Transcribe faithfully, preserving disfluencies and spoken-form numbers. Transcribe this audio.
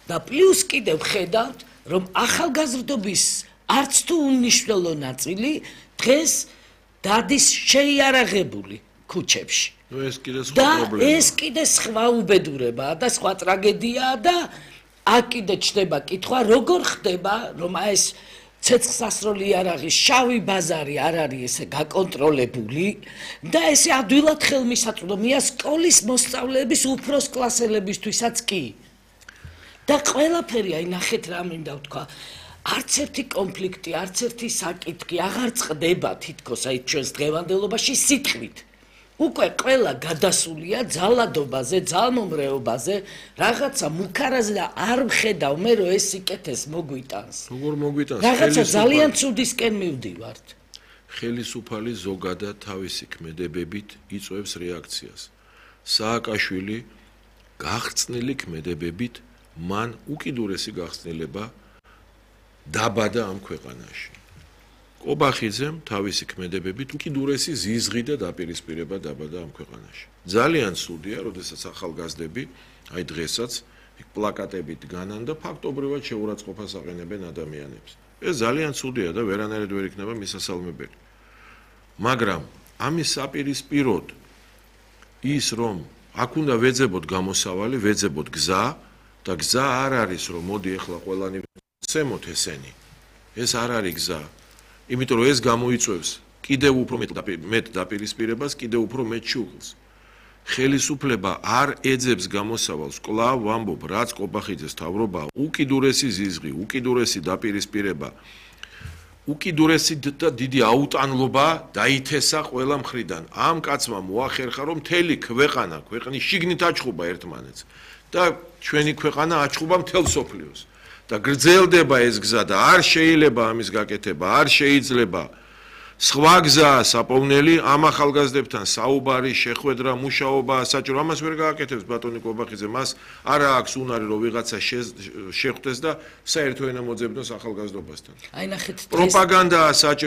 და პლუს კიდევ ხედავთ, რომ ახალგაზრდობის არც თუ უნიშნელო ნაწილი დღეს დადის შეიარაღებული ქუჩებში. ნუ ეს კიდე სხვა და პრობლემაა. ეს კიდე სხვა უბედურებაა და სხვა ტრაგედიაა და აქ კიდე ჩდება კითხვა, როგორ ხდება, რომ აი ეს ცეცხლსასროლი იარაღის შავი ბაზარი არ არის ესე გაკონტროლებული და ესე ადვილად ხელმისაწვდომია სკოლის მოსწავლეების უფროს კლასელებისთვისაც კი. და ყველაფერი აი ნახეთ რა მინდა ვთქვა. არც ერთი კონფლიქტი, არც ერთი საკითხი აღარ წყდება თითქოს აი ჩვენს დღევანდელობაში სიტყვით. უკვე ყველა გადასულია ძალადობაზე, ძალმომრეობაზე, რაღაცა მუქარაზე და არ ვხედავ მე რომ ეს სიკეთეს მოგვიტანს. როგორ მოგვიტანს? რაღაცა ძალიან ცუდისკენ მივდივართ. ხელისუფალი ზოგადად თავისი ქმედებებით იწვევს რეაქციას. სააკაშვილი გაღწნილი ქმედებებით მან უკიდურესი გახსნილება დაბადა ამ ქვეყანაში. კობახიძემ თავისი ქმედებებით უკიდურესი ზიზღი და დაპირისპირება დაბადა ამ ქვეყანაში. ძალიან სუდია, როდესაც ახალგაზრდები, აი დღესაც იქ პლაკატებით განან და ფაქტობრივად შეურაცხყოფას აყენებენ ადამიანებს. ეს ძალიან სუდია და ვერანაირად ვერ იქნება მისასალმებელი. მაგრამ ამის საპირისპიროდ ის რომ აქ უნდა ვეძებოთ გამოსავალი, ვეძებოთ გზა და გზა არ არის რომ მოდი ახლა ყველანი ვცემოთ ესენი. ეს არ არის გზა. იმიტომ რომ ეს გამოიწვევს კიდევ უფრო მეტ დაპირისპირებას, კიდევ უფრო მეტ შუღლს. ხელისუფლება არ ეძებს გამოსავალს, კვლავ ვამბობ, რაც კობახიძეს თავრობა, უკიდურესი ზიზღი, უკიდურესი დაპირისპირება, უკიდურესი და დიდი აუტანლობა დაითესა ყველა მხრიდან. ამ კაცმა მოახერხა, რომ მთელი ქვეყანა, ქვეყნის შიგნით აჩხუბა ერთმანეთს და ჩვენი ქვეყანა აჩხუბა მთელ სოფლიოს. და გრძელდება ეს გზა და არ შეიძლება ამის გაკეთება, არ შეიძლება სხვა გზაა საპოვნელი ამ ახალგაზრდებთან საუბარი, შეხვედრა, მუშაობა, საჭირო ამას ვერ გააკეთებს ბატონი კობახიძე, მას არა აქვს უნარი რომ ვიღაცა შეხვდეს და საერთო ენა მოძებნოს ახალგაზრდობასთან. აი ნახეთ პროპაგანდაა საჭირო